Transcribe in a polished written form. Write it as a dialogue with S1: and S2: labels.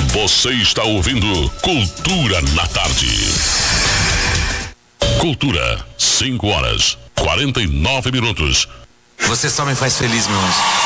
S1: Você está ouvindo Cultura na Tarde. Cultura, 5 horas, 49 minutos.
S2: Você só me faz feliz, meu anjo.